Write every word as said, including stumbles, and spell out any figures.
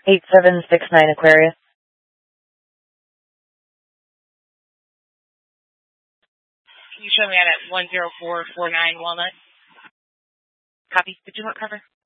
eight seven six nine Aquarius. Can you show me that at one zero four four nine Walnut? Copy. Did you want cover?